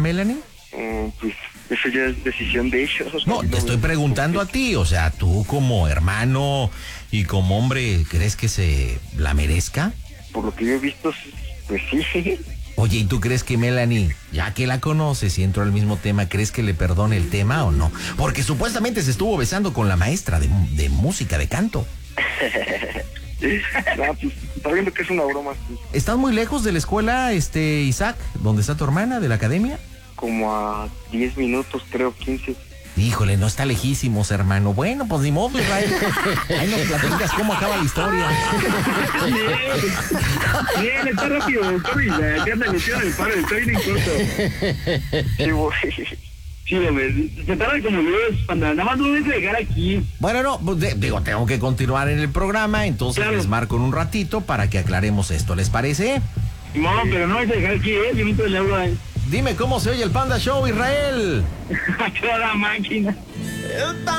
Melanie? Pues eso ya es decisión de ellos. No, te estoy preguntando a ti, o sea, tú como hermano y como hombre, ¿crees que se la merezca? Por lo que yo he visto, pues sí. Oye, ¿y tú crees que Melanie, ya que la conoces y entró al mismo tema, crees que le perdone el tema o no? Porque supuestamente se estuvo besando con la maestra de música, de canto. No, pues está viendo que es una broma. Sí. ¿Estás muy lejos de la escuela, Isaac, donde está tu hermana, de la academia? Como a 10 minutos, creo, 15. Híjole, no está lejísimos, hermano. Bueno, pues ni modo, Israel. Ahí nos platicas cómo acaba la historia. Bien, está rápido, Toby. Ya anda metido en el paro, estoy bien corto. Sí, güey. Sí, güey. Se tarda como 10, panda. Nada más no debes dejar aquí. Bueno, no, pues, digo, tengo que continuar en el programa, entonces Claro. les marco en un ratito para que aclaremos esto. ¿Les parece? No, pero no debes dejar aquí, Yo mientras le hablo a él. Dime cómo se oye el Panda Show, Israel. A toda la máquina.